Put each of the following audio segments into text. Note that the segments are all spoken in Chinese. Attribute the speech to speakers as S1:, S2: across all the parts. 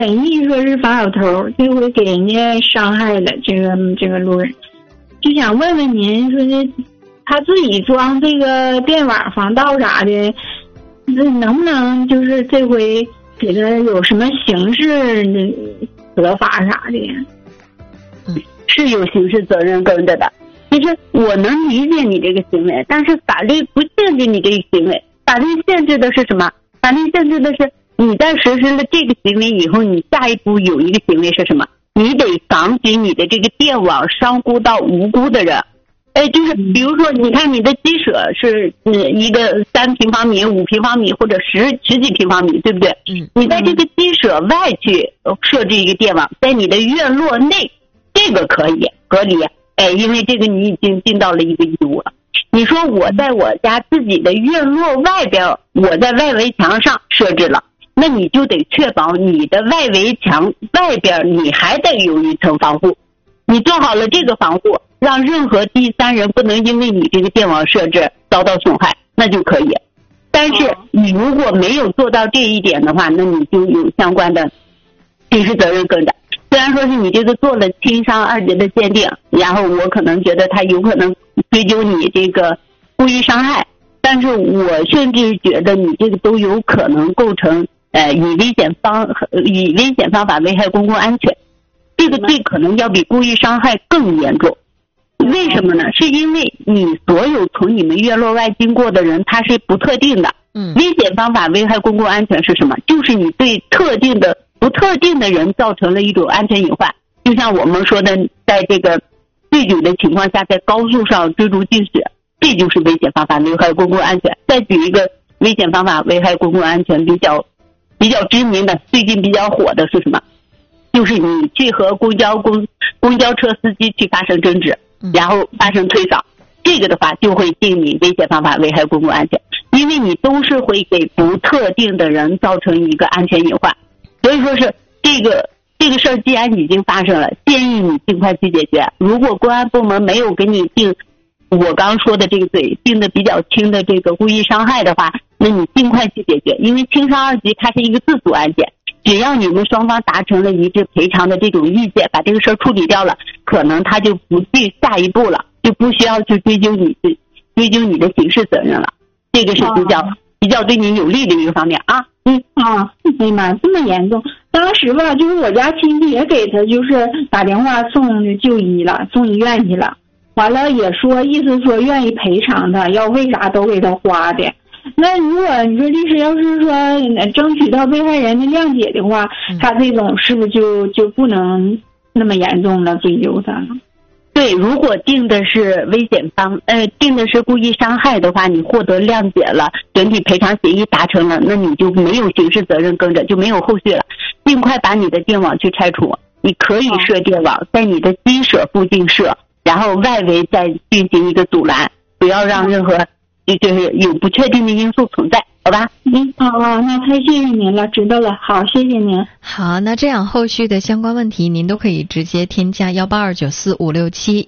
S1: 人家说是防小偷，这回给人家伤害了这个路人，就想问问您，说这他自己装这个电网防盗啥的，那能不能就是这回给他有什么刑事的责罚啥的呀？
S2: 是有刑事责任跟着的。其实我能理解你这个行为，但是法律不限制你这个行为，法律限制的是什么？法律限制的是你在实施了这个行为以后，你下一步有一个行为是什么？你得防止你的这个电网伤乎到无辜的人。就是比如说，你看你的鸡舍是一个3平方米、5平方米或者十几平方米，对不对？你在这个鸡舍外去设置一个电网，在你的院落内，这个可以合理。因为这个你已经尽到了一个义务了。你说我在我家自己的院落外边，我在外围墙上设置了，那你就得确保你的外围墙外边你还得有一层防护。你做好了这个防护，让任何第三人不能因为你这个电网设置遭到损害，那就可以。但是你如果没有做到这一点的话，那你就有相关的刑事责任跟着。虽然说是你这个做了轻伤2级的鉴定，然后我可能觉得他有可能追究你这个故意伤害，但是我甚至觉得你这个都有可能构成以危险方法危害公共安全，这个罪可能要比故意伤害更严重。为什么呢？是因为你所有从你们院落外经过的人他是不特定的。危险方法危害公共安全是什么？就是你对不特定的人造成了一种安全隐患，就像我们说的，在这个醉酒的情况下在高速上追逐竞驶，这就是危险方法危害公共安全。再举一个危险方法危害公共安全比较知名的，最近比较火的是什么？就是你去和公交车司机去发生争执，然后发生推搡，这个的话就会定你危险方法危害公共安全，因为你都是会给不特定的人造成一个安全隐患。所以说是这个事儿既然已经发生了，建议你尽快去解决。如果公安部门没有给你定我刚说的这个罪，定的比较轻的这个故意伤害的话，那你尽快去解决，因为轻伤2级它是一个自诉案件，只要你们双方达成了一致赔偿的这种意见，把这个事儿处理掉了，可能他就不去下一步了，就不需要去追究你的刑事责任了。这个是比较对你有利的一个方面啊。
S1: 哎呀妈，这么严重！当时吧，就是我家亲戚也给他就是打电话送就医了，送医院去了。完了也说，意思说愿意赔偿他，要为啥都给他花的。那如果你说律师要是说争取到被害人的谅解的话，他这种是不是就不能那么严重了，追究他了？
S2: 对，如果定的是定的是故意伤害的话，你获得谅解了，整体赔偿协议达成了，那你就没有刑事责任跟着，就没有后续了。尽快把你的电网去拆除，你可以设电网，在你的鸡舍附近设，然后外围再进行一个阻拦，不要让任何就是有不确定的因素存在，好吧？
S1: 那太谢谢您了，知道了，好，谢谢您。
S3: 好，那这样后续的相关问题您都可以直接添加182945567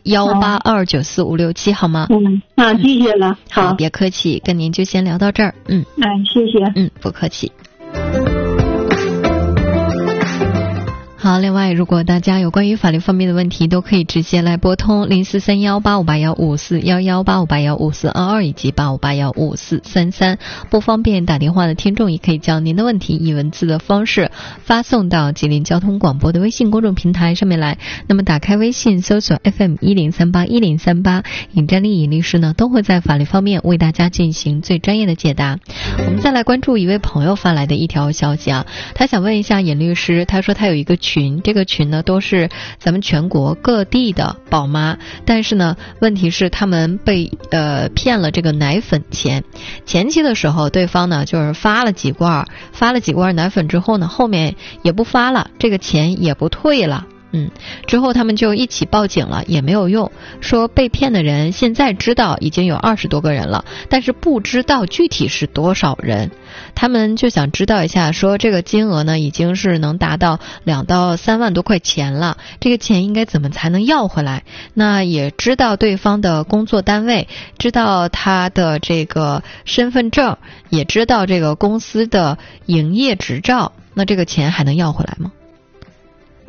S3: 182945567，好吗？
S1: 谢谢了。
S3: 好，别客气，跟您就先聊到这儿。
S1: 谢谢。
S3: 不客气。好，另外如果大家有关于法律方面的问题，都可以直接来拨通04318581541185815422以及85815433，不方便打电话的听众也可以将您的问题以文字的方式发送到吉林交通广播的微信公众平台上面来。那么打开微信搜索 FM10381038，尹占丽尹律师呢都会在法律方面为大家进行最专业的解答。我们再来关注一位朋友发来的一条消息啊，他想问一下尹律师，他说他有一个群，这个群呢都是咱们全国各地的宝妈，但是呢问题是他们被骗了这个奶粉钱。前期的时候对方呢就是发了几罐奶粉之后呢，后面也不发了，这个钱也不退了。之后他们就一起报警了，也没有用，说被骗的人现在知道已经有20多个人了，但是不知道具体是多少人。他们就想知道一下，说这个金额呢已经是能达到2到3万多块钱了，这个钱应该怎么才能要回来？那也知道对方的工作单位，知道他的这个身份证，也知道这个公司的营业执照，那这个钱还能要回来吗？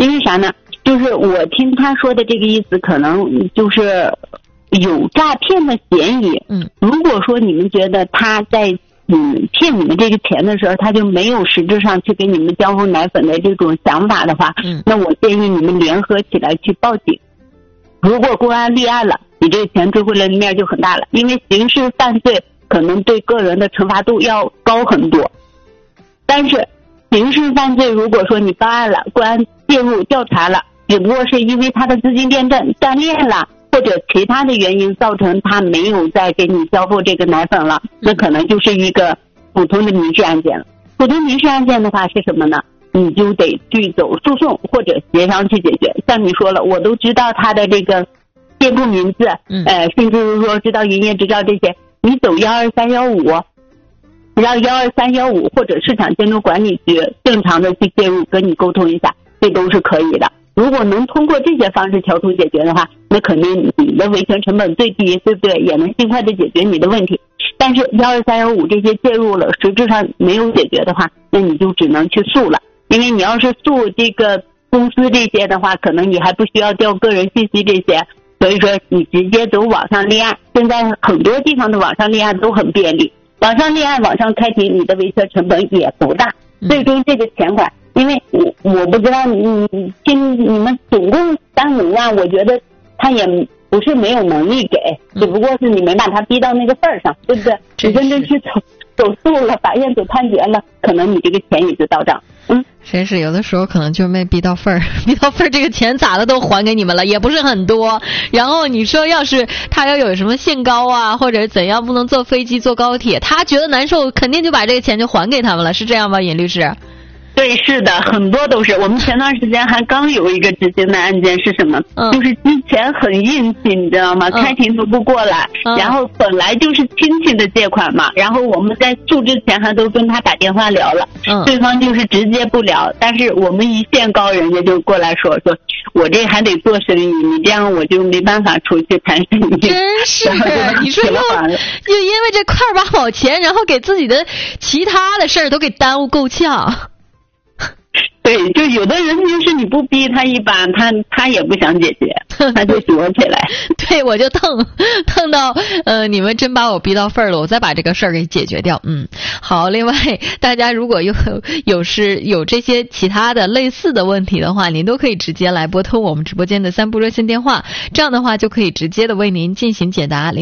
S2: 因为啥呢？就是我听他说的这个意思，可能就是有诈骗的嫌疑。如果说你们觉得他在骗你们这个钱的时候，他就没有实质上去给你们交付奶粉的这种想法的话，那我建议你们联合起来去报警。如果公安立案了，你这个钱追回来的面就很大了，因为刑事犯罪可能对个人的惩罚度要高很多。但是刑事犯罪如果说你报案了，公安介入调查了，只不过是因为他的资金链断裂了，或者其他的原因造成他没有再给你交付这个奶粉了，那可能就是一个普通的民事案件了。普通民事案件的话是什么呢？你就得去走诉讼或者协商去解决。像你说了，我都知道他的这个店铺名字，甚至是说知道营业执照这些，你走12315，让12315或者市场监督管理局正常的去介入跟你沟通一下，这都是可以的。如果能通过这些方式调图解决的话，那肯定你的维权成本最低，对不对？也能尽快的解决你的问题。但是12315这些介入了，实质上没有解决的话，那你就只能去诉了。因为你要是诉这个公司这些的话，可能你还不需要调个人信息这些，所以说你直接走网上立案。现在很多地方的网上立案都很便利，网上立案网上开庭，你的维权成本也不大。最终这个钱款，因为我不知道你们总共3-5万，我觉得他也不是没有能力给，只不过是你没把他逼到那个份儿上，对不对？你真正去走诉了，法院走判决了，可能你这个钱也就到账。
S3: 真是有的时候可能就没逼到份儿，逼到份儿这个钱咋的都还给你们了，也不是很多。然后你说要是他要有什么限高啊，或者怎样不能坐飞机坐高铁，他觉得难受，肯定就把这个钱就还给他们了，是这样吗，尹律师？
S2: 对，是的，很多都是。我们前段时间还刚有一个执行的案件是什么？就是之前很硬气，你知道吗？开庭都不过来，然后本来就是亲戚的借款嘛，然后我们在诉之前还都跟他打电话聊了，对方就是直接不聊，但是我们一线高，人家就过来说我这还得做生意，你这样我就没办法出去谈生意。
S3: 真是，你说又因为这2-8毛钱，然后给自己的其他的事儿都给耽误够呛。
S2: 对，就有的人就是你不逼他一把，他也不想解决，他就躲起来。
S3: 对，我就蹭到你们真把我逼到份儿了，我再把这个事儿给解决掉。好，另外大家如果有这些其他的类似的问题的话，您都可以直接来拨通我们直播间的3部热线电话，这样的话就可以直接的为您进行解答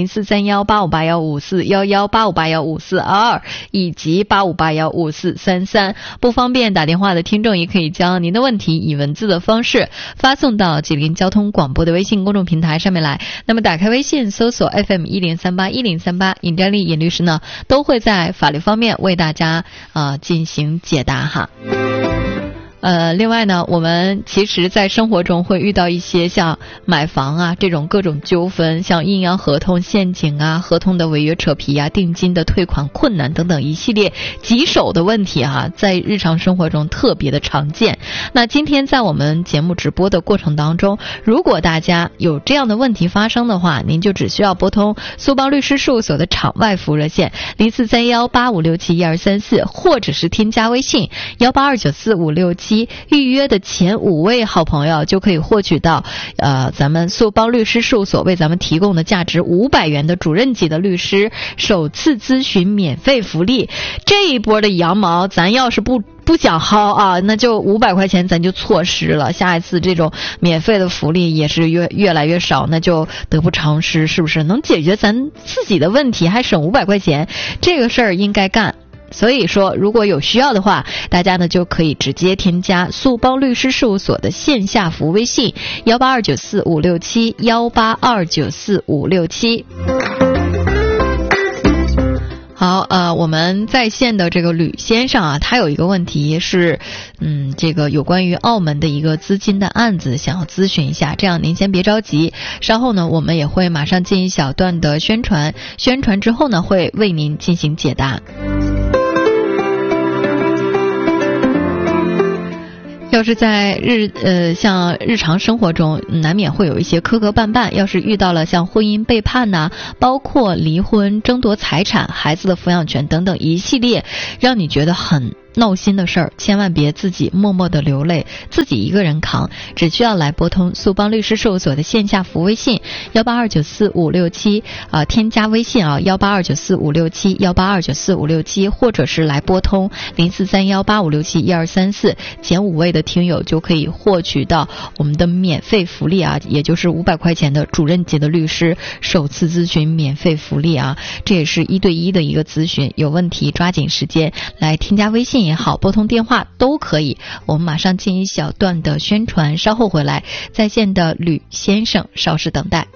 S3: ，04318581541185815422以及85815433。不方便打电话的听众也可以将您的问题以文字的方式发送到吉林交通广播的微信公众平台上面来。那么打开微信搜索 FM10381038，尹占丽尹律师呢都会在法律方面为大家进行解答哈。另外呢，我们其实在生活中会遇到一些像买房啊这种各种纠纷，像阴阳合同陷阱啊、合同的违约扯皮啊、定金的退款困难等等一系列棘手的问题在日常生活中特别的常见。那今天在我们节目直播的过程当中，如果大家有这样的问题发生的话，您就只需要拨通苏邦律师事务所的场外服务热线043185671234，或者是添加微信182945567，预约的前5位好朋友就可以获取到咱们苏邦律师事务所为咱们提供的价值500元的主任级的律师首次咨询免费福利。这一波的羊毛咱要是不想薅那就500块钱咱就错失了，下一次这种免费的福利也是越来越少，那就得不偿失，是不是？能解决咱自己的问题还省500块钱，这个事儿应该干。所以说如果有需要的话，大家呢就可以直接添加苏邦律师事务所的线下服务微信182945567 182945567。好，我们在线的这个吕先生他有一个问题是这个有关于澳门的一个资金的案子想要咨询一下，这样您先别着急，稍后呢我们也会马上进一小段的宣传之后呢会为您进行解答。要是在像日常生活中难免会有一些磕磕绊绊，要是遇到了像婚姻背叛包括离婚、争夺财产、孩子的抚养权等等一系列让你觉得很闹心的事儿，千万别自己默默的流泪，自己一个人扛，只需要来拨通苏邦律师事务所的线下服务微信182945567添加微信182945567或者是来拨通043185671234，前5位的听友就可以获取到我们的免费福利也就是500块钱的主任级的律师首次咨询免费福利这也是1对1的一个咨询，有问题抓紧时间来添加微信也好，拨通电话都可以。我们马上进一小段的宣传，稍后回来。在线的吕先生稍事等待。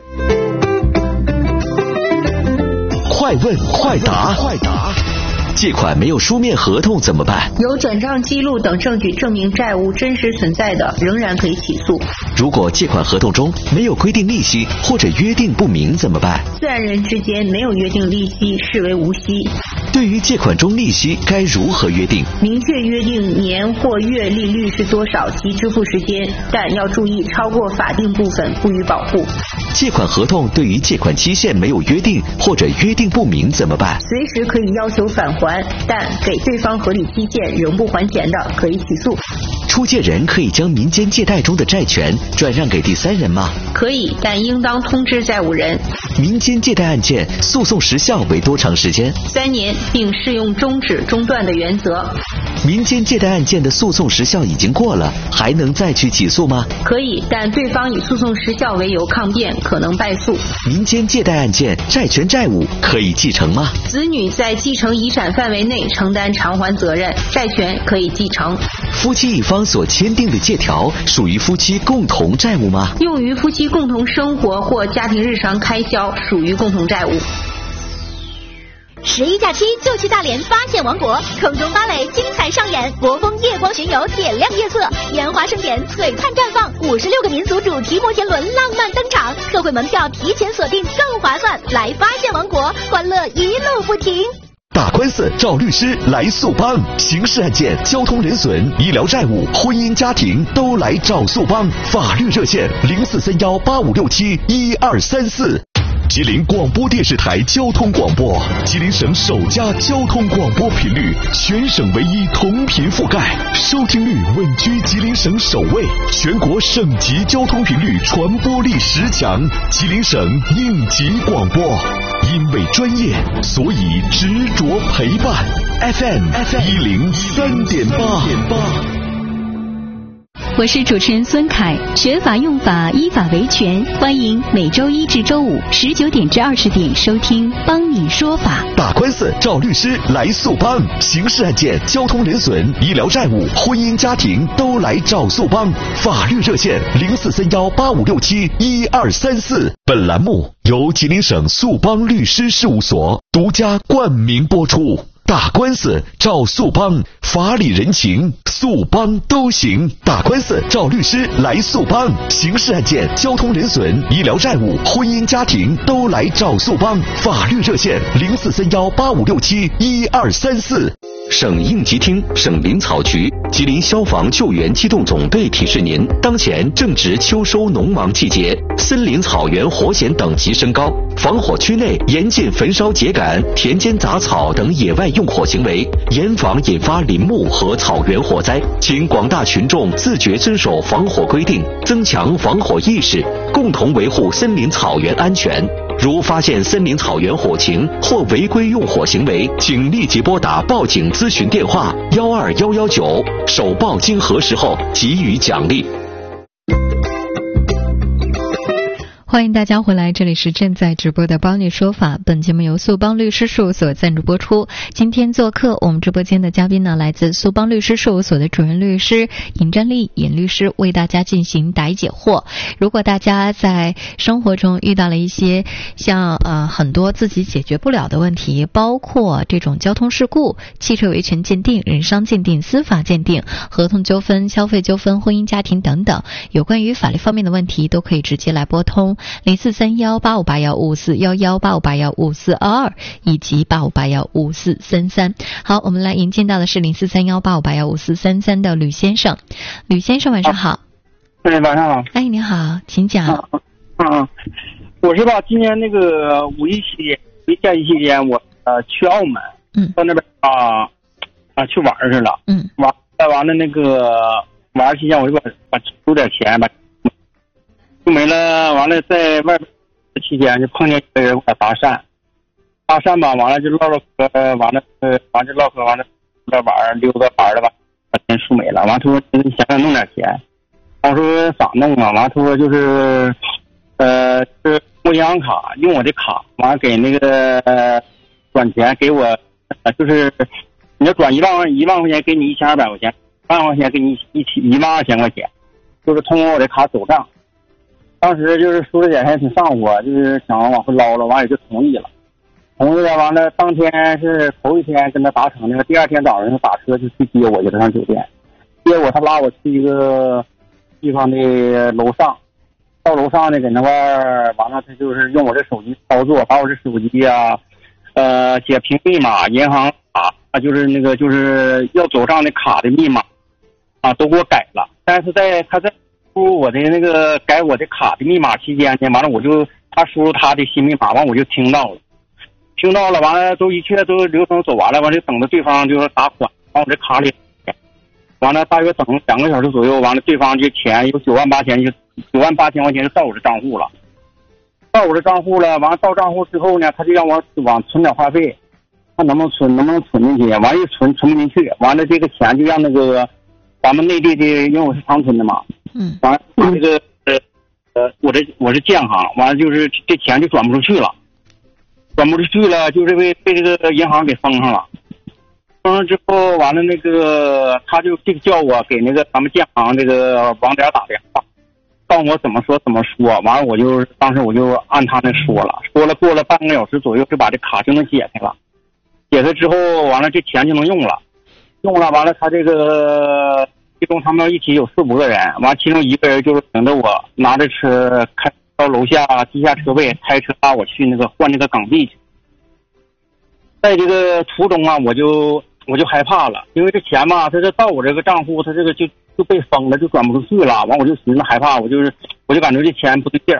S4: 快问快答，借款没有书面合同怎么办？
S5: 有转账记录等证据证明债务真实存在的，仍然可以起诉。
S4: 如果借款合同中没有规定利息或者约定不明怎么办？
S5: 自然人之间没有约定利息，视为无息。
S4: 对于借款中利息该如何约定？
S5: 明确约定年或月利率是多少及支付时间，但要注意超过法定部分不予保护。
S4: 借款合同对于借款期限没有约定或者约定不明怎么办？
S5: 随时可以要求返还，但给对方合理期限仍不还钱的，可以起诉。
S4: 出借人可以将民间借贷中的债权转让给第三人吗？
S5: 可以，但应当通知债务人。
S4: 民间借贷案件诉讼时效为多长时间？3
S5: 年，并适用终止中断的原则。
S4: 民间借贷案件的诉讼时效已经过了，还能再去起诉吗？
S5: 可以，但对方以诉讼时效为由抗辩，可能败诉。
S4: 民间借贷案件债权债务可以继承吗？
S5: 子女在继承遗产范围内承担偿还责任，债权可以继承。
S4: 夫妻一方所签订的借条属于夫妻共同债务吗？
S5: 用于夫妻共同生活或家庭日常开销，属于共同债务。
S6: 11假期就去大连发现王国，空中芭蕾精彩上演，国风夜光巡游点亮夜色，烟花盛典璀璨绽放，56个民族主题摩天轮浪漫登场，特惠门票提前锁定更划算，来发现王国，欢乐一路不停。
S4: 打官司找律师来速帮，刑事案件、交通人损、医疗债务、婚姻家庭都来找速帮，法律热线043185671234。吉林广播电视台交通广播，吉林省首家交通广播频率，全省唯一同频覆盖，收听率稳居吉林省首位，全国省级交通频率传播力10强，吉林省应急广播。因为专业，所以执着陪伴。FM 103.8。
S6: 我是主持人孙凯，学法用法，依法维权，欢迎每周1至周519点至20点收听帮你说法。
S4: 打官司找律师来速帮，刑事案件、交通人损、医疗债务、婚姻家庭都来找速帮，法律热线043185671234。本栏目由吉林省速帮律师事务所独家冠名播出。打官司找速帮，法理人情速帮都行。打官司找律师来速帮，刑事案件、交通人损、医疗债务、婚姻家庭都来找速帮，法律热线043185671234。省应急厅、省林草局、吉林消防救援机动总队提示您：当前正值秋收农忙季节，森林、草原火险等级升高，防火区内严禁焚烧秸秆、田间杂草等野外用火行为，严防引发林木和草原火灾。请广大群众自觉遵守防火规定，增强防火意识，共同维护森林草原安全。如发现森林草原火情或违规用火行为，请立即拨打报警咨询电话12119，首报经核实后给予奖励。
S3: 欢迎大家回来，这里是正在直播的帮你说法，本节目由速帮律师事务所赞助播出。今天做客我们直播间的嘉宾呢，来自速帮律师事务所的主任律师尹占丽尹律师，为大家进行答疑解惑。如果大家在生活中遇到了一些像很多自己解决不了的问题，包括这种交通事故、汽车维权鉴定、人伤鉴定、司法鉴定、合同纠纷、消费纠纷、婚姻家庭等等，有关于法律方面的问题，都可以直接来拨通04318581541185815422以及85815433。好，我们来迎接到的是043185815433的吕先生。吕先生晚上好。
S7: 晚上好。
S3: 哎，你好，请讲。
S7: 我是今年那个五一假期期间，我去澳门，到那边去玩去了。完了那个玩期间我就把出点钱把就没了。完了在外边期间就碰见一个人我搭讪吧，完了就唠唠嗑，完了就唠嗑，完了玩溜达玩了吧，把钱输没了。完他说你想弄点钱，我说咋弄啊？完他说就是是用银行卡，用我的卡，完了给那个转钱给我，就是你要转1万块钱给你1200块钱，1万块钱给你12000块钱，就是通过我的卡走账。当时就是输了点还挺上火，就是想往回捞了，完也就同意了。完了当天是头一天跟他达成的，第二天早上他打车就去接我去了，上酒店接我，他拉我去一个地方的楼上，到楼上呢，搁那块儿完了，他就是用我这手机操作，把我这手机呀，写屏密码、银行卡啊，就是那个就是要走账的卡的密码啊，都给我改了。但是他在输入我的那个改我的卡的密码期间呢，完了他输入他的新密码，完我就听到了，完了一切都流程走完了，完了等着对方就是打款往我这卡里，完了大约等2个小时左右，完了对方这钱有9万8千块钱就到我这账户了，完了到账户之后呢，他就让我往存点话费，看能不能存进去，完一存不进去，完了这个钱就让那个咱们内地的，因为我是长春的嘛，完了这个我是建行，完了就是这钱就转不出去了，就是被这个银行给封上了。封上之后，完了那个他就叫我给那个咱们建行这个网点打电话，告诉我怎么说，完了当时我就按他那说了，过了半个小时左右就把这卡就能解开了，解开之后完了这钱就能用了，完了他这个其中他们一起有4、5个人，完了其中一个人就是等着我拿着车开到楼下地下车位，开车拉我去那个换那个港币去。在这个途中啊，我就害怕了，因为这钱嘛，他这到我这个账户，他这个就被封了，就转不出去了。完我就寻思害怕，我就感觉这钱不对劲儿。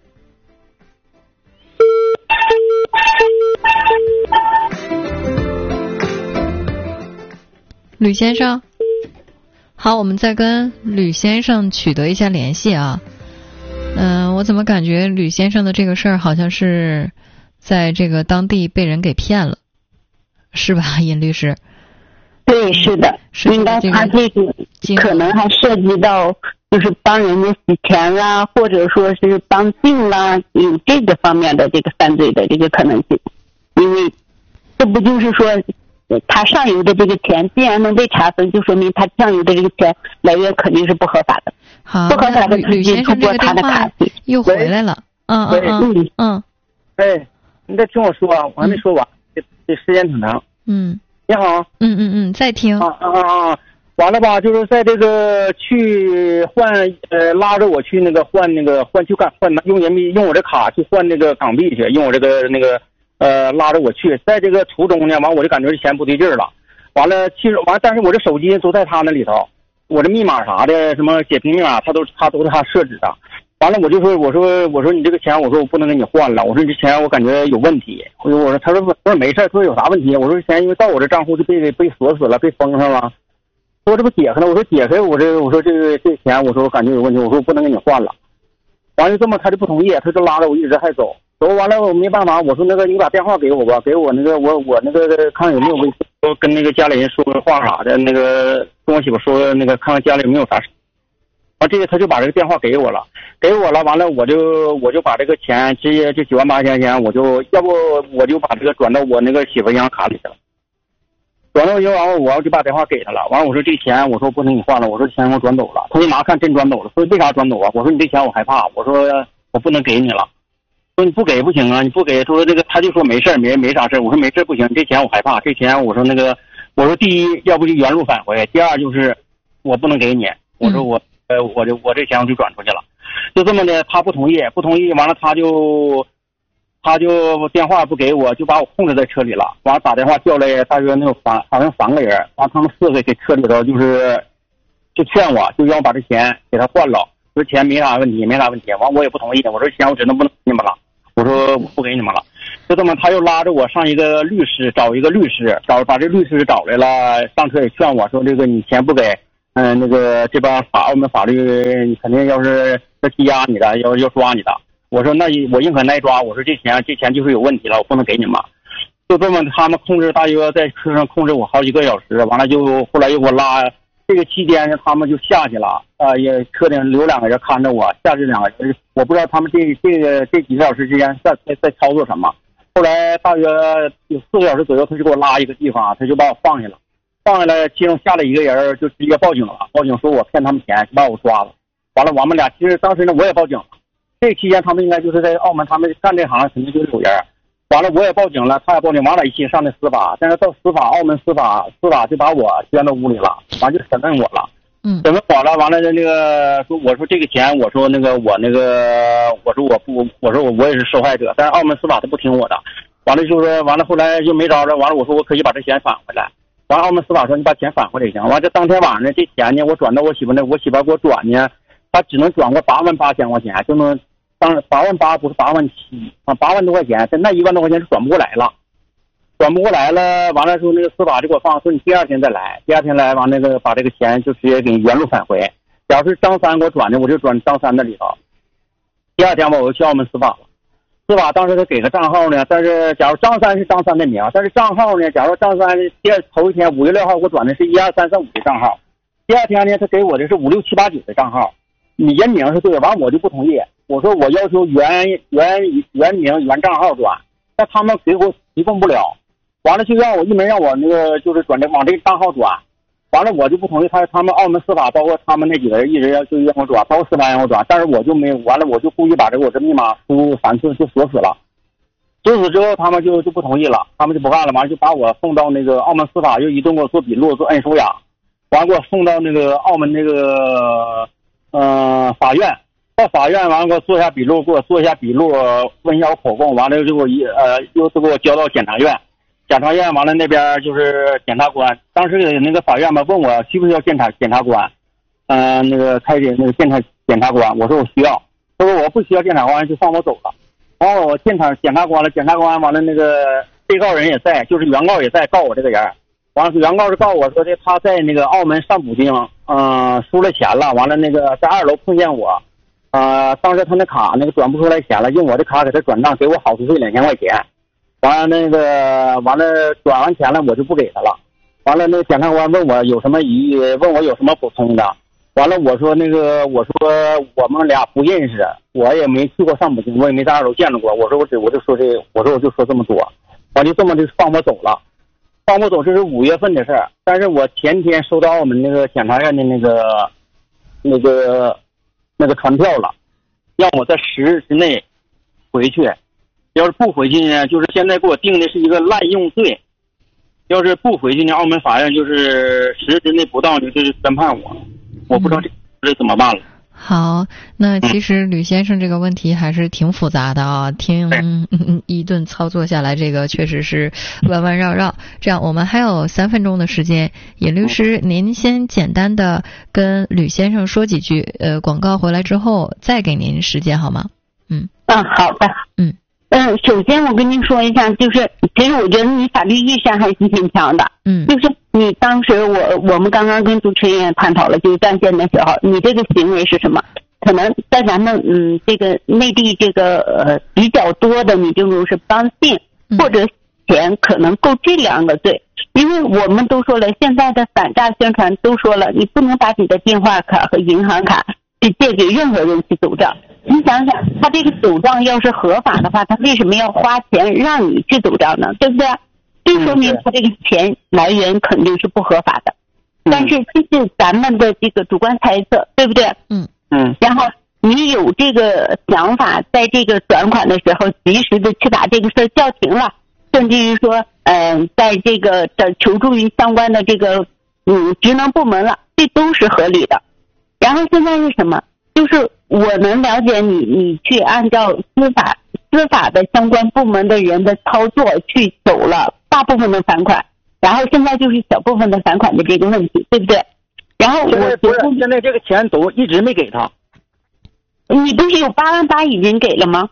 S3: 吕先生，好，我们再跟吕先生取得一下联系啊。我怎么感觉吕先生的这个事儿好像是在这个当地被人给骗了，是吧，尹律师？
S2: 对，是的，应该他这个可能还涉及到就是帮人家洗钱啦，或者说是帮净啦，有这个方面的这个犯罪的这个可能性。因为这不就是说他上游的这个钱既然能被查封，就说明他上游的这个钱来源肯定是不合法的。
S3: 好，
S2: 不合法的
S3: 吕先生这个电话又回来了。
S7: 哎，你再听我说，我还没说完，这时间挺长。你好。
S3: 再听。
S7: 完了吧，就是在这个去换拉着我去那个换用人民币用我这卡去换那个港币去，用我这个拉着我去，在这个途中呢，完我就感觉这钱不对劲儿了。完了，但是我这手机都在他那里头，我这密码啥的，什么解屏密码，他都是他设置的。完了，我就说，我说你这个钱，我说我不能给你换了，我说你这钱我感觉有问题。他说没事，他说有啥问题？我说钱因为到我这账户就被锁死了，被封上了。说这不解开了？我说解开，我说这钱，我说我感觉有问题，我说我不能给你换了。完了这么他就不同意，他就拉着我一直还走完了我没办法，我说那个你把电话给我吧，给我那个我那个看有没有微信，跟那个家里人说个话啥的，那个跟我媳妇说那个看看家里有没有啥事。这个他就把这个电话给我了，完了我就把这个钱直接就9万8千块钱，我就把这个转到我那个媳妇银行卡里去了。转到银行我就把电话给他了，完了我说这钱我说不能给你换了，我说钱我转走了。他一拿看真转走了，说为啥转走啊？我说你这钱我害怕，我说我不能给你了。说你不给不行啊，你不给，说这个他就说没事没啥事。我说没事不行，这钱我害怕，这钱我说第一要不就原路返回，第二就是我不能给你，我说我这钱我就转出去了，就这么的，他不同意，完了他就电话不给我，就把我控制在车里了，完了打电话叫来大约能有好像3个人，完了他们4个给车里头就劝我，就让我把这钱给他换了，说钱没啥问题，完了我也不同意，我说钱我不能给你们了，我说我不给你们了。 就这么他又拉着我上一个律师，找一个律师，把这律师找来了，上车也劝我说这个你钱不给，那个这帮澳门法律你肯定要羁押你的，要抓你的。我说那我宁可挨抓，我说这钱就是有问题了，我不能给你们。就这么他们控制，大约在车上控制我好几个小时，完了后来又给我拉。这个期间呢，他们就下去了，也车顶留2个人看着我，下去2个人，我不知道他们这几个小时之间在操作什么。后来大约有4个小时左右，他就给我拉一个地方，他就把我放下了。放下来，其中下来一个人就直接报警了，报警说我骗他们钱，就把我抓了。完了，我们俩其实当时呢我也报警了。这期间他们应该就是在澳门，他们干这行肯定就是有人。完了，我也报警了，他也报警，完了一起上的司法，但是到澳门司法就把我关到屋里了，完就审问我了。审问我了，完了那个说，我说这个钱，我说我也是受害者，但是澳门司法他不听我的。完了就是完了，后来就没招着，完了我说我可以把这钱返回来。完了澳门司法说你把钱返回来行。完这当天晚上呢，这钱呢我转到我媳妇那，我媳妇给我转呢，他只能转过88000块钱，就能。当然88000不是87000啊，8万多块钱，那1万多块钱是转不过来了，完了之后那个司法就给我放，说你第2天再来，完那个把这个钱就直接给你原路返回。假如是张三给我转的，我就转张三那里头。第2天吧，我就去澳门司法了。司法当时他给个账号呢，但是假如张三是张三的名，但是账号呢，假如张三头一天5月6号给我转的是12345的账号，第2天呢他给我的是56789的账号，你人名是对的，完我就不同意。我说我要求原名原账号转，但他们给我提供不了，完了就让我一门让我那个就是转这往这个账号转，完了我就不同意，他们澳门司法包括他们那几个人一直就让我转，包括司法让我转，但是我就没有，完了我就故意把我这密码输3次就锁死了，锁死之后他们就不同意了，他们就不干了，完了就把我送到那个澳门司法，又一顿给我做笔录做摁收押，完了给我送到那个澳门那个法院。到法院完了给我做一下笔录，问一下我口供，完了就给我又给我交到检察院，完了那边就是检察官，当时那个法院嘛问我需不需要检察官，那个开始那个检察官，我说我需要，他说我不需要检察官就放我走了，然后我检察官了，检察官完了那个被告人也在，就是原告也在告我这个人，完了原告是告我说的他在那个澳门上捕鲸，输了钱了，完了那个在2楼碰见我。当时他那卡那个转不出来钱了，用我的卡给他转账，给我好处费2000块钱。完了转完钱了，我就不给他了。完了那个检察官问我有什么疑义，问我有什么补充的。完了我说我们俩不认识，我也没去过上捕鲸，我也没在2楼见着过。我说我就说这么多，完就这么就放我走了。放我走这是5月份的事儿，但是我前天收到我们那个检察院的那个传票了，让我在10日之内回去，要是不回去呢，就是现在给我定的是一个滥用罪，要是不回去呢，澳门法院就是10日之内不到就是宣判我不知道这怎么办了。
S3: 好，那其实吕先生这个问题还是挺复杂的啊，听一顿操作下来，这个确实是弯弯绕绕。这样，我们还有3分钟的时间，尹律师，您先简单的跟吕先生说几句，广告回来之后再给您时间好吗？
S2: 好的。首先我跟您说一下，就是其实我觉得你法律意识还是挺强的。就是你当时我们刚刚跟主持人也探讨了，就是在线的时候，你这个行为是什么？可能在咱们这个内地这个比较多的，你就是帮信或者钱可能够这2个罪，因为我们都说了，现在的反诈宣传都说了，你不能把你的电话卡和银行卡去借给任何人去走账。你想想，他这个走账要是合法的话，他为什么要花钱让你去走账呢？对不对？这说明他这个钱来源肯定是不合法的。但是这是咱们的这个主观猜测，对不对？然后你有这个想法，在这个转款的时候及时的去把这个事叫停了，甚至于说在这个求助于相关的这个职能部门了，这都是合理的。然后现在是什么？就是我能了解你去按照司法的相关部门的人的操作去走了大部分的返款，然后现在就是小部分的返款的这个问题，对不对？然后
S7: 现在这个钱都一直没给他。
S2: 你不是有88000已经给了吗？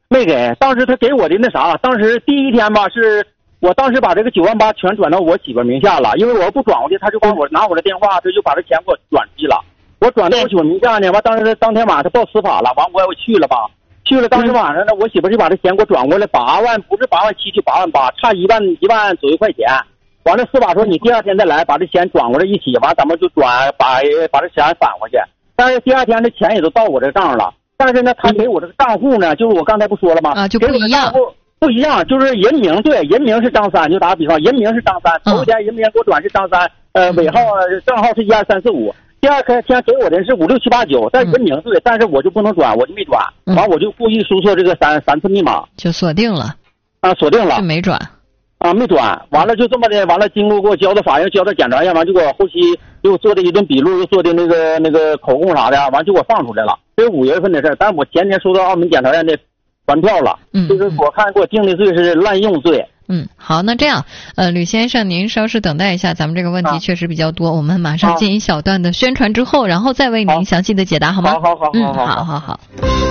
S7: 没给。当时他给我的那啥，当时第一天吧，是我当时把这个9万8全转到我媳妇名下了，因为我要不转过去，他就帮我拿我的电话，他就把这钱给我转出去了。我转到我媳妇名下呢，完当时当天晚上他报司法了，完我去了吧，去了当时晚上呢，我媳妇就把这钱给我转过来8万，不是8万7就8万8，差1万左右块钱。完了司法说你第二天再来把这钱转过来一起，完咱们就把这钱返回去。但是第二天这钱也都到我这账了，但是呢他给我这个账户呢，就是我刚才不说了吗？
S3: 就不一样。
S7: 不一样，就是人名，对，人名是张三，就打个比方，人名是张三，头天人名给我转是张三，尾号账号是12345，第二天给我的是56789，但人名对，但是我就不能转，我就没转，完我就故意输错这个三次密码，
S3: 就锁定了，
S7: 锁定了，
S3: 就没转，
S7: 没转，完了就这么的，完了经过给我交到法院，交到检察院，完就给我后期又做的一顿笔录，又做的那个口供啥的，完就给我放出来了，这是5月份的事儿，但是我前天收到澳门检察院的传票了，就是我看给我定的罪是滥用罪。
S3: 好，那这样，吕先生，您稍事等待一下，咱们这个问题确实比较多，我们马上进一小段的宣传之后，然后再为您详细的解答，好吗？好。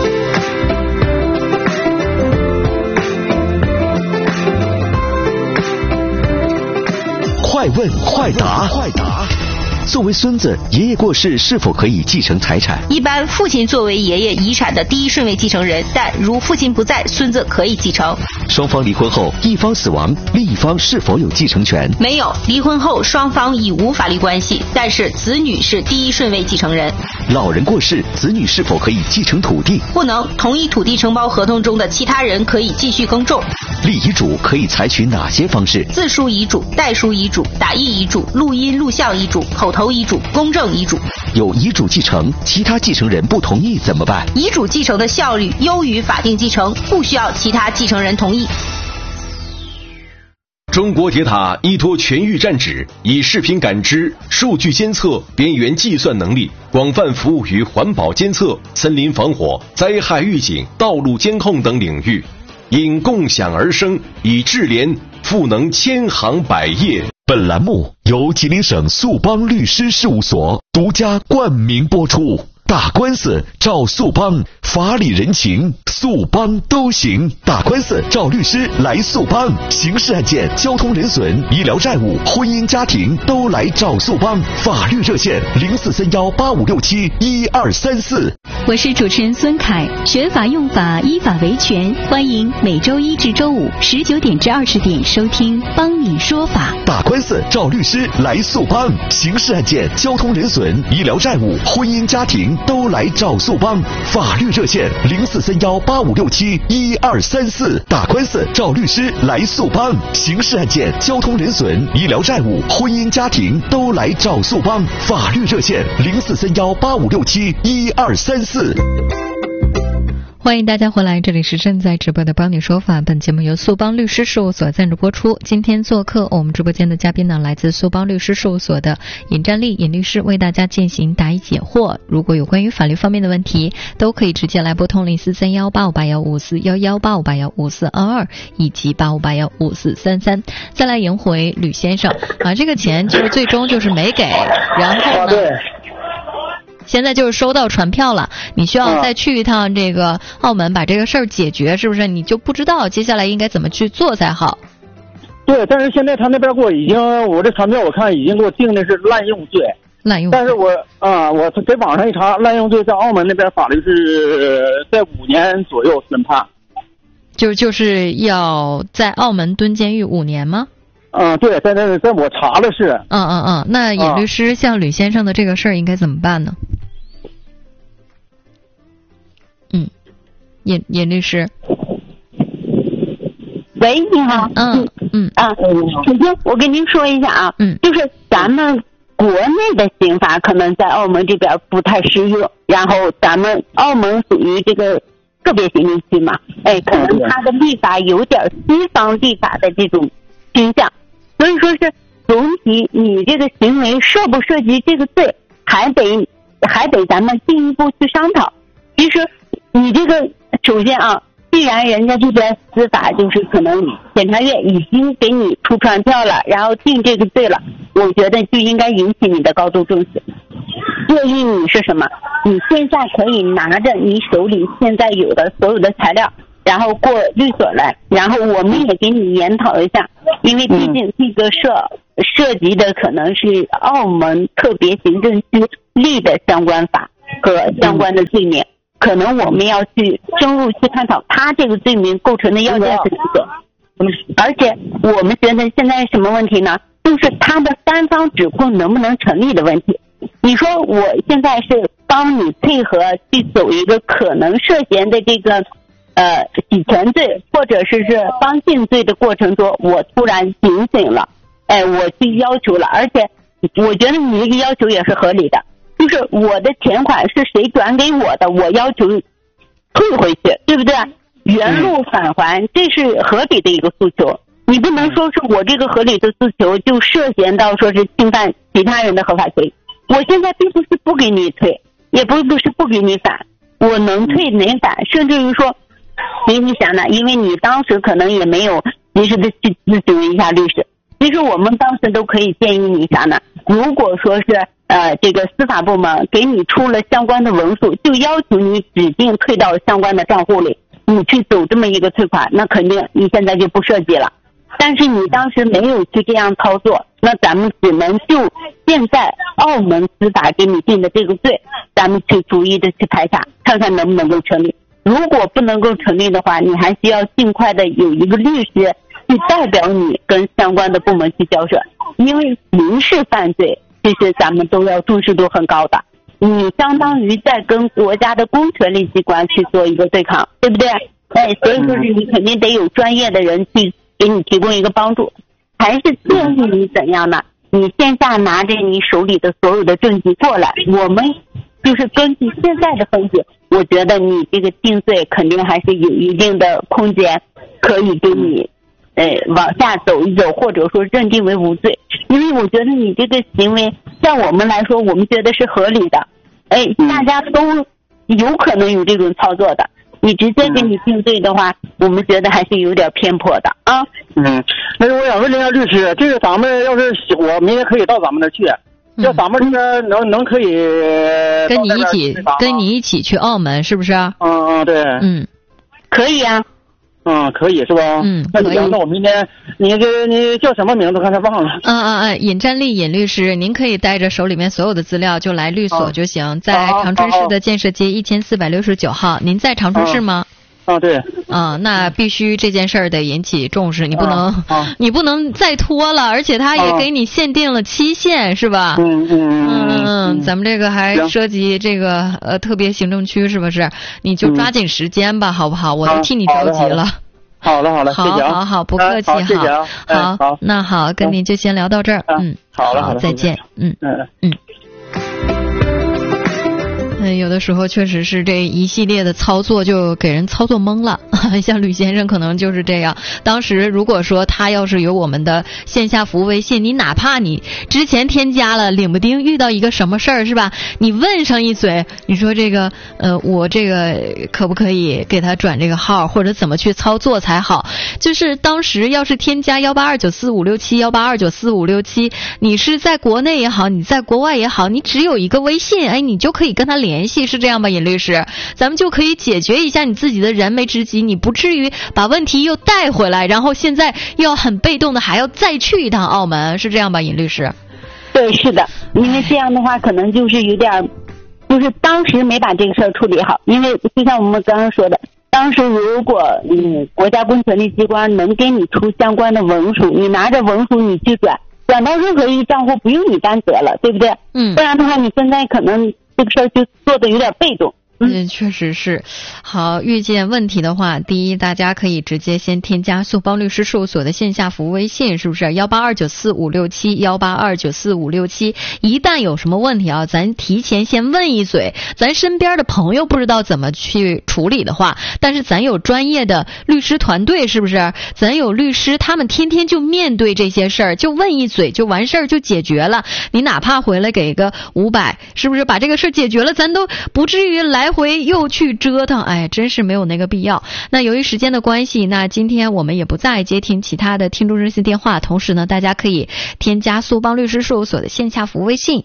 S4: 快问快答。作为孙子，爷爷过世是否可以继承财产？
S5: 一般父亲作为爷爷遗产的第一顺位继承人，但如父亲不在，孙子可以继承。
S4: 双方离婚后，一方死亡，另一方是否有继承权？
S5: 没有，离婚后双方已无法律关系，但是子女是第一顺位继承人。
S4: 老人过世，子女是否可以继承土地？
S5: 不能，同一土地承包合同中的其他人可以继续耕种。
S4: 立遗嘱可以采取哪些方式？
S5: 自书遗嘱、代书遗嘱、打印遗嘱、录音录像遗嘱、口头遗嘱、公证遗嘱。
S4: 有遗嘱继承，其他继承人不同意怎么办？
S5: 遗嘱继承的效率优于法定继承，不需要其他继承人同意。
S8: 中国铁塔依托全域站址，以视频感知、数据监测、边缘计算能力，广泛服务于环保监测、森林防火、灾害预警、道路监控等领域，因共享而生，以智联赋能千行百业。
S4: 本栏目由吉林省速邦律师事务所独家冠名播出。打官司找速邦，法理人情速邦都行。打官司找律师来速邦，刑事案件、交通人损、医疗债务、婚姻家庭都来找速邦。法律热线043185671234。
S6: 我是主持人孙凯，学法用法，依法维权。欢迎每周一至周五19点至20点收听帮你说法。
S4: 打官司找律师来速邦，刑事案件、交通人损、医疗债务、婚姻家庭都来找速邦。法律热线043185671234。打官司找律师来速邦，刑事案件、交通人损、医疗债务、婚姻家庭都来找速邦。法律热线043185671234。
S3: 欢迎大家回来，这里是正在直播的帮你说法，本节目由速邦律师事务所赞助播出。今天做客我们直播间的嘉宾呢，来自速邦律师事务所的尹占利尹律师，为大家进行答疑解惑。如果有关于法律方面的问题，都可以直接来拨通04318581541185815422以及85815433。再来赢回吕先生这个钱就是最终就是没给，然后呢现在就是收到传票了，你需要再去一趟这个澳门把这个事儿解决，是不是？你就不知道接下来应该怎么去做才好。
S7: 对，但是现在他那边给我我这传票我看已经给我定的是滥用罪。滥用罪。但是我在网上一查，滥用罪在澳门那边法律是在5年左右审判。
S3: 就是要在澳门蹲监狱5年吗？
S7: 对，在我查的是。
S3: 那尹律师，像吕先生的这个事儿应该怎么办呢？尹律师。
S2: 喂，你好。首先我跟您说一下就是咱们国内的刑法可能在澳门这边不太适用，然后咱们澳门属于这个个别行政区嘛，可能它的立法有点西方立法的这种倾向，所以说是总体你这个行为涉不涉及这个罪，还得咱们进一步去商讨。其实你这个首先既然人家这边司法就是可能检察院已经给你出传票了，然后定这个罪了，我觉得就应该引起你的高度重视。建议你是什么？你现在可以拿着你手里现在有的所有的材料， 然后过律所来，然后我们也给你研讨一下，因为毕竟这个涉及的可能是澳门特别行政区立的相关法和相关的罪名，可能我们要去深入去探讨他这个罪名构成的要件是几个。而且我们觉得现在什么问题呢？就是他的三方指控能不能成立的问题。你说我现在是帮你配合去走一个可能涉嫌的这个洗钱罪或者是帮进罪的过程中，我突然警醒了，我去要求了，而且我觉得你这个要求也是合理的，就是我的钱款是谁转给我的，我要求退回去，对不对？原路返还，这是合理的一个诉求。你不能说是我这个合理的诉求就涉嫌到说是侵犯其他人的合法权益。我现在并不是不给你退，也不是不给你返，我能退能返，甚至于说你想呢，因为你当时可能也没有及时的去咨询一下律师，其实我们当时都可以建议你啥呢？如果说是这个司法部门给你出了相关的文书，就要求你指定退到相关的账户里，你去走这么一个退款，那肯定你现在就不涉及了。但是你当时没有去这样操作，那咱们只能就现在澳门司法给你定的这个罪，咱们去逐一的去排查，看看能不能够成立。如果不能够成立的话，你还需要尽快的有一个律师去代表你跟相关的部门去交涉，因为刑事犯罪其实咱们都要重视度很高的，你相当于在跟国家的公权力机关去做一个对抗，对不对？所以说是你肯定得有专业的人去给你提供一个帮助。还是建议你怎样呢？你线下拿着你手里的所有的证据过来，我们就是根据现在的分析，我觉得你这个定罪肯定还是有一定的空间，可以给你往下走一走，或者说认定为无罪。因为我觉得你这个行为像我们来说，我们觉得是合理的，大家都有可能有这种操作的，你直接给你定罪的话，我们觉得还是有点偏颇的啊。
S7: 那我想问一下律师，这个咱们要是我明天可以到咱们那儿去，要咱们这边能可以
S3: 跟你一起去澳门，是不是？
S7: 对。
S2: 可以啊。
S7: 可以是吧？那行，那我明天你叫什么名字？刚才忘了。
S3: 尹占利尹律师，您可以带着手里面所有的资料就来律所就行，在长春市的建设街1469号。您在长春市吗？
S7: 对。
S3: 那必须这件事儿得引起重视，你不能再拖了，而且他也给你限定了期限，是吧？咱们这个还涉及这个特别行政区，是不是？你就抓紧时间吧，好不好？我都替你着急了。
S7: 好的，谢谢。
S3: 好，不客气。
S7: 谢谢啊。
S3: 好，那好，跟您就先聊到这儿。
S7: 好了，
S3: 再见。有的时候确实是这一系列的操作就给人操作懵了，像吕先生可能就是这样。当时如果说他要是有我们的线下服务微信，你哪怕你之前添加了，领不丁遇到一个什么事儿是吧？你问上一嘴，你说这个我这个可不可以给他转这个号，或者怎么去操作才好？就是当时要是添加182945567，182945567，你是在国内也好，你在国外也好，你只有一个微信，你就可以跟他联系，是这样吧，尹律师？咱们就可以解决一下你自己的燃眉之急，你不至于把问题又带回来，然后现在又要很被动的还要再去一趟澳门，是这样吧，尹律师？
S2: 对，是的，因为这样的话可能就是有点，就是当时没把这个事儿处理好，因为就像我们刚刚说的，当时如果国家公权力机关能给你出相关的文书，你拿着文书你去转到任何一个账户，不用你担责了，对不对？不然的话你现在可能这个事儿就做的有点被动。
S3: 确实是。好，遇见问题的话，第一，大家可以直接先添加素邦律师事务所的线下服务微信，是不是182945567，182945567？一旦有什么问题咱提前先问一嘴，咱身边的朋友不知道怎么去处理的话，但是咱有专业的律师团队，是不是？咱有律师，他们天天就面对这些事儿，就问一嘴就完事儿，就解决了。你哪怕回来给个500，是不是把这个事儿解决了，咱都不至于来来回又去折腾，哎，真是没有那个必要。那由于时间的关系，那今天我们也不再接听其他的听众热线电话，同时呢，大家可以添加苏邦律师事务所的线下服务微信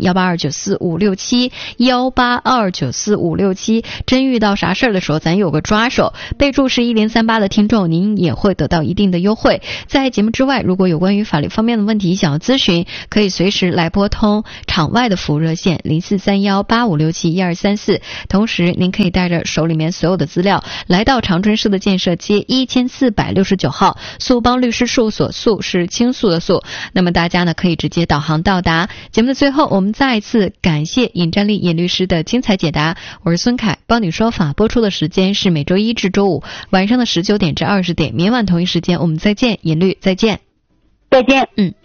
S3: 182945567，182945567。真遇到啥事儿的时候，咱有个抓手，备注是1038的听众，您也会得到一定的优惠。在节目之外，如果有关于法律方面的问题想要咨询，可以随时来拨通场外的服务热线043185671234。同时您可以带着手里面所有的资料来到长春市的建设街1469号苏邦律师事务所，诉是倾诉的诉。那么大家呢可以直接导航到达。节目的最后，我们再一次感谢尹占利尹律师的精彩解答。我是孙凯，帮你说法播出的时间是每周一至周五晚上的19点至20点，明晚同一时间我们再见，尹律再见。
S2: 再见。